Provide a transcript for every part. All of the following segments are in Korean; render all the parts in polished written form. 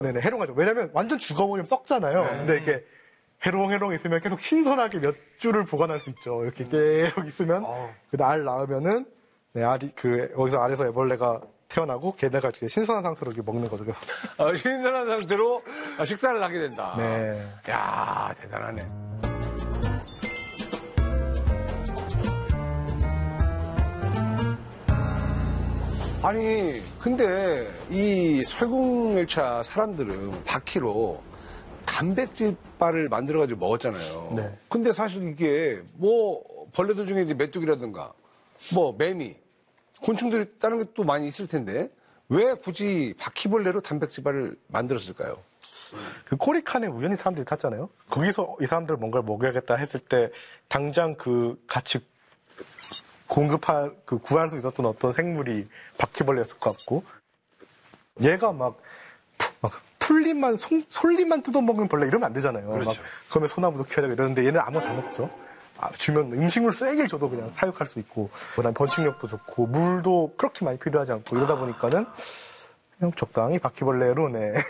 네네, 해롱하죠. 왜냐면 완전 죽어버리면 썩잖아요. 근데 이렇게 해롱해롱 있으면 계속 신선하게 몇 주를 보관할 수 있죠. 이렇게 계속 있으면 그 알 낳으면은 네, 알이 거기서 알에서 애벌레가 태어나고 걔네가 이렇게 신선한 상태로 이렇게 먹는 거죠. 그래서 신선한 상태로 식사를 하게 된다. 네. 야, 대단하네. 아니, 근데 이 설국열차 사람들은 바퀴로 단백질바를 만들어가지고 먹었잖아요. 네. 근데 사실 이게 뭐 벌레들 중에 이제 메뚜기라든가 뭐 매미, 곤충들이 다른 게 또 많이 있을 텐데 왜 굳이 바퀴벌레로 단백질바를 만들었을까요? 그 코리칸에 우연히 사람들이 탔잖아요. 거기서 이 사람들 뭔가를 먹여야겠다 했을 때 당장 같이 구할 수 있었던 어떤 생물이 바퀴벌레였을 것 같고, 얘가 막 솔잎만 뜯어먹는 벌레 이러면 안 되잖아요. 그렇죠. 막 그러면 소나무도 키워야 되고 이러는데 얘는 아무나 다 먹죠. 주면 음식물 쓰레기를 줘도 그냥 사육할 수 있고, 그다음 번식력도 좋고, 물도 그렇게 많이 필요하지 않고 이러다 보니까는 그냥 적당히 바퀴벌레로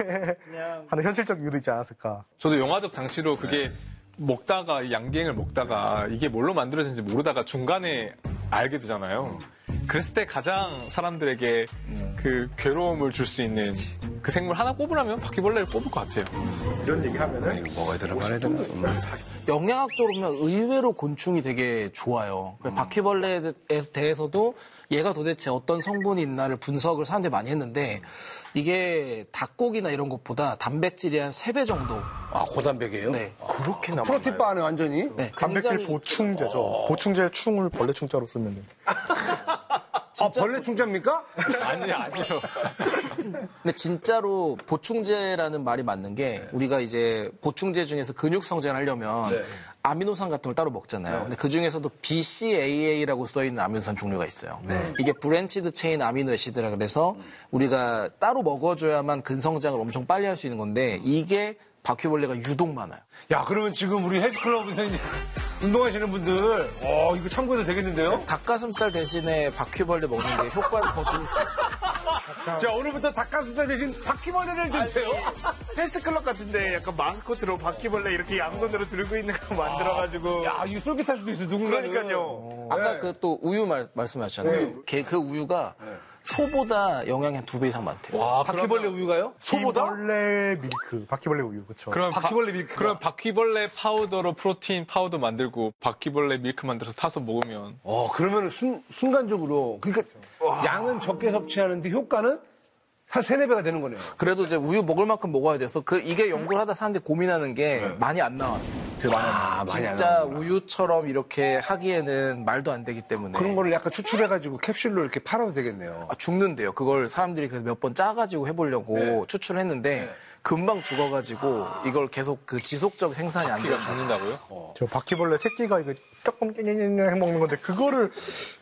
하는 현실적 이유도 있지 않았을까. 저도 영화적 장치로 그게 먹다가 양갱을 먹다가 이게 뭘로 만들어진지 모르다가 중간에 알게 되잖아요. 그랬을 때 가장 사람들에게 그 괴로움을 줄 수 있는 그 생물 하나 꼽으라면 바퀴벌레를 꼽을 것 같아요. 이런 얘기하면은 먹어야 되나 말아야 되나? 영양학적으로 보면 의외로 곤충이 되게 좋아요. 바퀴벌레에 대해서도 얘가 도대체 어떤 성분이 있나를 분석을 사람들이 많이 했는데 이게 닭고기나 이런 것보다 단백질이 한 3배 정도. 아, 고단백이에요? 네. 그렇게 남아요. 프로틴바네 완전히? 네, 단백질 굉장히- 보충제죠. 보충제 충을 벌레 충자로 쓰면 돼요. 아, 벌레 충자입니까? 아니요. 근데 진짜로 보충제라는 말이 맞는 게 우리가 이제 보충제 중에서 근육 성장을 하려면 아미노산 같은 걸 따로 먹잖아요. 근데 그 중에서도 BCAA라고 써있는 아미노산 종류가 있어요. 이게 브랜치드 체인 아미노 애시드라 그래서 우리가 따로 먹어줘야만 근성장을 엄청 빨리 할 수 있는 건데 이게 바퀴벌레가 유독 많아요. 야, 그러면 지금 우리 헬스클럽에서 이제 운동하시는 분들, 이거 참고해도 되겠는데요? 닭가슴살 대신에 바퀴벌레 먹는 게 효과가 더 좋을 수 있어요. 자, 오늘부터 닭가슴살 대신 바퀴벌레를 드세요. 헬스클럽 같은데 약간 마스코트로 바퀴벌레 이렇게 양손으로 들고 있는 거 만들어가지고. 야, 이 쫄깃할 수도 있어, 누군가는. 그러니까요. 아까 그 또 우유 말씀하셨잖아요. 그 우유가 소보다 영양이 한 2배 이상 많대요. 와, 바퀴벌레 우유가요? 소보다? 바퀴벌레 밀크, 바퀴벌레 우유, 그렇죠. 그럼 바퀴벌레 밀크. 그럼 바퀴벌레 파우더로 프로틴 파우더 만들고 바퀴벌레 밀크 만들어서 타서 먹으면 그러면은 순간적으로, 그러니까 양은 적게 섭취하는데 효과는 한 3-4배가 되는 거네요. 그래도 이제 우유 먹을 만큼 먹어야 돼서 이게 연구를 하다 사람들이 고민하는 게 많이 안 나왔어요. 많이 안 진짜 나오는구나. 우유처럼 이렇게 하기에는 말도 안 되기 때문에. 그런 거를 약간 추출해가지고 캡슐로 이렇게 팔아도 되겠네요. 죽는데요. 그걸 사람들이 그래서 몇 번 짜가지고 해보려고 추출했는데 금방 죽어가지고 이걸 계속 지속적 생산이 안 바퀴가 돼요. 죽는다고요? 저 바퀴벌레 새끼가 이거 조금 해먹는 건데 그거를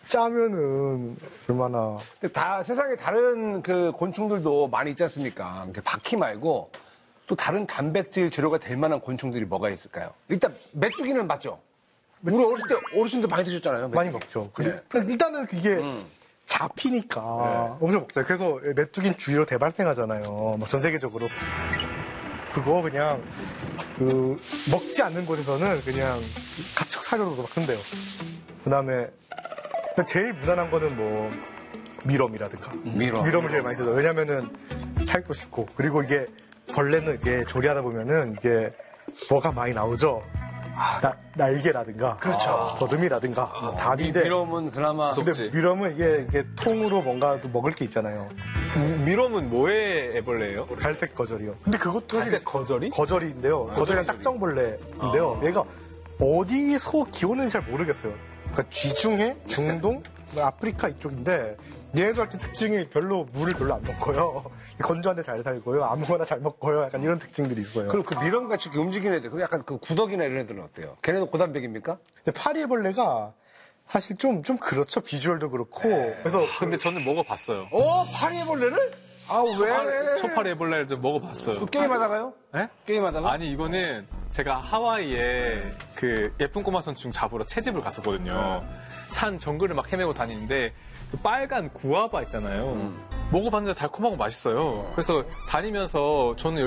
짜면은 얼마나. 근데 세상에 다른 그 곤충들도 많이 있지 않습니까? 이렇게 바퀴 말고 또 다른 단백질 재료가 될 만한 곤충들이 뭐가 있을까요? 일단 메뚜기는 맞죠? 우리 어르신들 많이 드셨잖아요. 많이 메뚜기. 먹죠. 일단은 그게 잡히니까 엄청 먹잖아요. 그래서 메뚜기는 주위로 대발생하잖아요. 막 전 세계적으로. 그거 그냥 먹지 않는 곳에서는 그냥 가축 사료로도 막 쓴대요. 그다음에 제일 무난한 거는 뭐 미럼이라든가. 미럼을 제일 많이 쓰죠. 왜냐면은 사육도 쉽고, 그리고 이게 벌레는 이게 조리하다 보면은 이게 뭐가 많이 나오죠. 날개라든가, 그렇죠. 더듬이라든가, 뭐 다리인데. 미럼은 그나마. 근데 미럼은 이게 통으로 뭔가 또 먹을 게 있잖아요. 미럼은 뭐의 애벌레예요? 갈색 거절이요. 근데 그것도 갈색 거절이? 거절인데요. 거절이랑 딱정벌레인데요. 얘가 어디서 기오는지 잘 모르겠어요. 그러니까 쥐중에 중동, 아프리카 이쪽인데 얘네들 같은 특징이 물을 별로 안 먹고요. 건조한데 잘 살고요. 아무거나 잘 먹고요. 약간 이런 특징들이 있어요. 그럼 그 미럼같이 이렇게 움직이는 애들, 그 약간 그 구더기나 이런 애들은 어때요? 걔네도 고단백입니까? 근데 파리애벌레가 사실 좀 그렇죠. 비주얼도 그렇고. 그래서 근데 저는 먹어봤어요. 파리애벌레를? 아, 왜? 초파리 애벌레를 좀 먹어봤어요. 또 게임하다가요? 네? 게임하다가? 아니 이거는 제가 하와이에 그 예쁜 꼬마 선충 잡으러 채집을 갔었거든요. 산 정글을 막 헤매고 다니는데 그 빨간 구아바 있잖아요. 먹어봤는데 달콤하고 맛있어요. 그래서 다니면서 저는